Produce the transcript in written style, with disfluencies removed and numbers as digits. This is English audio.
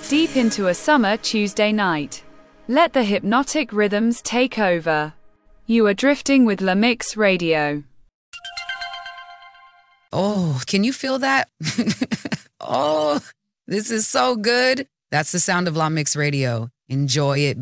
deep into a summer Tuesday night. Let the hypnotic rhythms take over. You are drifting with La Mix Radio. Oh, can you feel that? Oh, this is so good. That's the sound of La Mix Radio. Enjoy it.